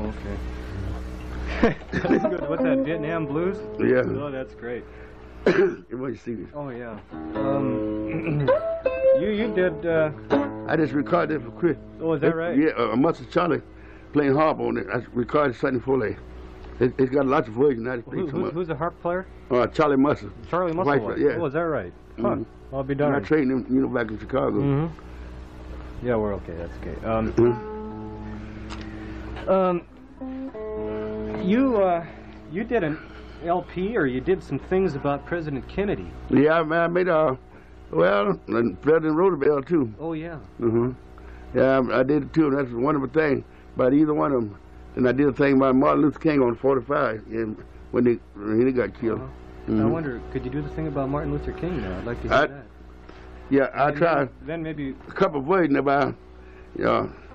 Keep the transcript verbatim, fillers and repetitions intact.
okay. That's good. What's that, Vietnam Blues? Yeah. Oh, that's great. Everybody see this. Oh, yeah. Um, you you did... Uh... I just recorded it for Chris. Oh, is that right? Yeah, uh, Muscle Charlie playing harp on it. I recorded something for it. It, it's got lots of versions. I just Who, played some who, of it. who's the harp player? Uh, Charlie Muscle. Charlie Muscle. White, yeah. Oh, is that right? Huh. Mm-hmm. I'll be And I darned. trained him, you know, back in Chicago. Mm-hmm. Yeah, we're okay. That's okay. Um, Mm-hmm. um, you uh, you did an L P, or you did some things about President Kennedy. Yeah, I, I made a, well, and President Roosevelt too. Oh yeah. Mm-hmm. Yeah, I, I did it too, and that's a wonderful thing about either one of them. And I did a thing about Martin Luther King on forty-five, and when he, when he got killed. Uh-huh. Mm-hmm. I wonder, could you do the thing about Martin Luther King now? I'd like to hear I, that. Yeah, I And tried Then, then maybe. a couple of versions about, you know,